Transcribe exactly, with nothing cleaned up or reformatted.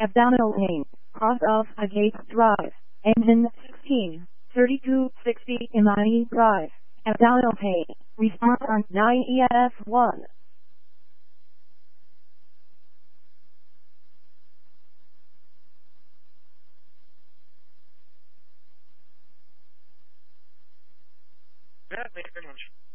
abdominal pain, cross of Agate Drive, engine sixteen, thirty-two sixty M I E Drive, abdominal pain, response on nine E F one. Yeah, thank you very much.